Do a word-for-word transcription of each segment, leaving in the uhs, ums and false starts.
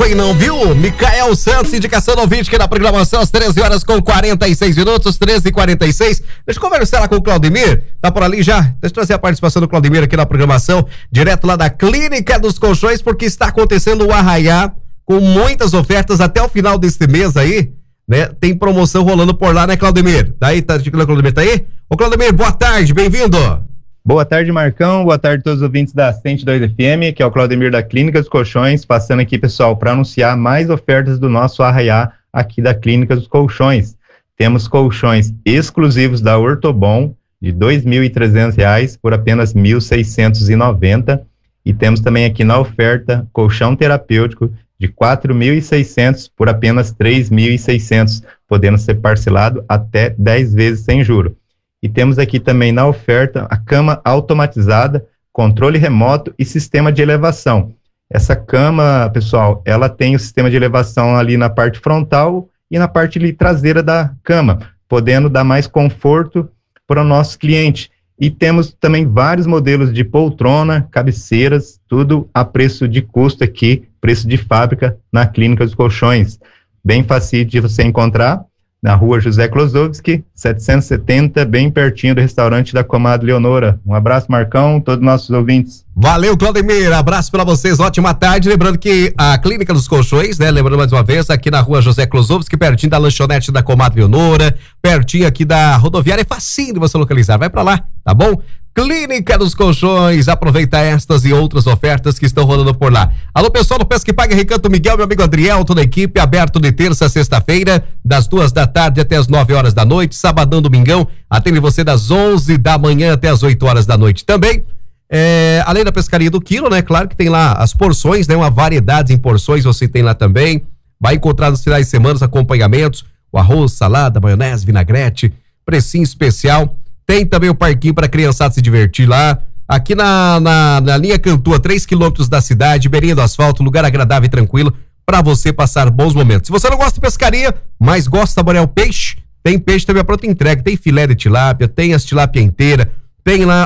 fraco aí não, viu? Micael Santos, indicação do ouvinte aqui na programação, às treze horas com quarenta e seis minutos, treze e quarenta e seis. Deixa eu conversar lá com o Claudemir, tá por ali já? Deixa eu trazer a participação do Claudemir aqui na programação, direto lá da Clínica dos Colchões, porque está acontecendo o Arraiá, com muitas ofertas até o final deste mês aí, né? Tem promoção rolando por lá, né, Claudemir? Daí, tá, o Claudemir tá aí? Ô, Claudemir, boa tarde, bem-vindo. Boa tarde, Marcão. Boa tarde a todos os ouvintes da cento e dois F M, que é o Claudemir da Clínica dos Colchões, passando aqui, pessoal, para anunciar mais ofertas do nosso Arraiá aqui da Clínica dos Colchões. Temos colchões exclusivos da Ortobon, de dois mil e trezentos reais por apenas mil seiscentos e noventa, e temos também aqui na oferta colchão terapêutico de quatro mil e seiscentos por apenas três mil e seiscentos, podendo ser parcelado até dez vezes sem juro. E temos aqui também na oferta a cama automatizada, controle remoto e sistema de elevação. Essa cama, pessoal, ela tem o sistema de elevação ali na parte frontal e na parte ali traseira da cama, podendo dar mais conforto para o nosso cliente. E temos também vários modelos de poltrona, cabeceiras, tudo a preço de custo aqui, preço de fábrica na Clínica dos Colchões. Bem fácil de você encontrar, na rua José Klosowski, setecentos e setenta, bem pertinho do restaurante da Comadre Leonora. Um abraço, Marcão, todos os nossos ouvintes. Valeu, Claudemir, abraço pra vocês, ótima tarde. Lembrando que a Clínica dos Colchões, né, lembrando mais uma vez, aqui na rua José Klosowski, pertinho da lanchonete da Comadre Leonora, pertinho aqui da rodoviária, é facinho de você localizar, vai pra lá, tá bom? Clínica dos Colchões, aproveita estas e outras ofertas que estão rolando por lá. Alô, pessoal do Pesca e Pague, Recanto Miguel, meu amigo Adriel, toda a equipe, aberto de terça a sexta-feira, das duas da tarde até as nove horas da noite, sabadão, domingão, atende você das onze da manhã até as oito horas da noite também. É, além da pescaria do quilo, né, claro que tem lá as porções, né, uma variedade em porções, você tem lá também, vai encontrar nos finais de semana os acompanhamentos, o arroz, salada, maionese, vinagrete, precinho especial. Tem também o parquinho para criançada se divertir lá. Aqui na, na, na linha Cantua, três quilômetros da cidade, beirinha do asfalto, lugar agradável e tranquilo para você passar bons momentos. Se você não gosta de pescaria, mas gosta de saborear o peixe, tem peixe também a pronta entrega. Tem filé de tilápia, tem as tilápia inteira, tem lá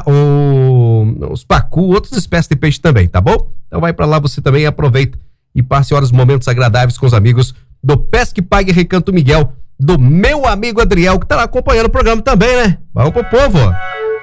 o, os pacu, outras espécies de peixe também, tá bom? Então vai para lá, você também aproveita e passe horas, momentos agradáveis com os amigos do Pesca e Pague Recanto Miguel, do meu amigo Adriel, que tá lá acompanhando o programa também, né? Vamos pro povo!